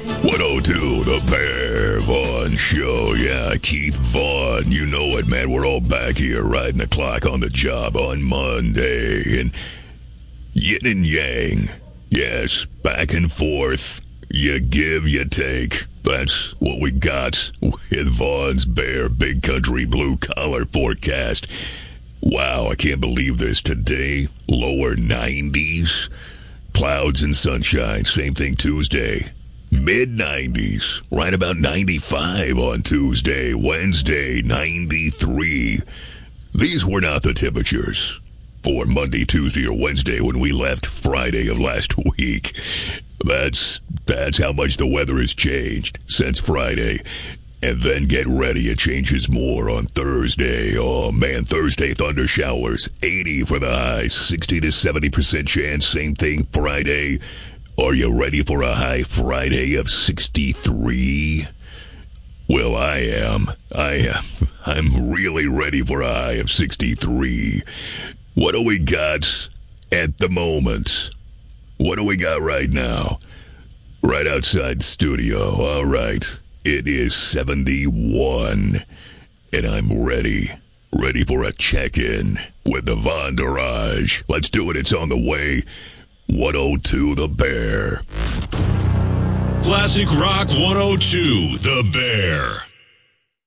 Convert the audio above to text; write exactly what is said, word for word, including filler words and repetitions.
one oh two, The Bear Vaughn Show. Yeah, Keith Vaughn. You know it, man. We're all back here riding the clock on the job on Monday. And yin and yang. Yes, back and forth. You give, you take. That's what we got with Vaughn's Bear Big Country Blue Collar Forecast. Wow, I can't believe this. Today, lower nineties. Clouds and sunshine. Same thing Tuesday. mid nineties. Right about ninety-five on Tuesday. Wednesday, ninety-three. These were not the temperatures for Monday, Tuesday, or Wednesday when we left Friday of last week. That's that's how much the weather has changed since Friday. And then get ready, it changes more on Thursday. Oh man, Thursday thunder showers, eighty for the high, sixty to seventy percent chance. Same thing Friday. Are you ready for a high Friday of sixty-three? Well, I am. I am. I'm really ready for a high of sixty-three. What do we got at the moment? What do we got right now? Right outside the studio. All right. It is seventy-one. And I'm ready. Ready for a check-in with the Von Durage. Let's do it. It's on the way. one oh two The Bear. Classic Rock one oh two The Bear.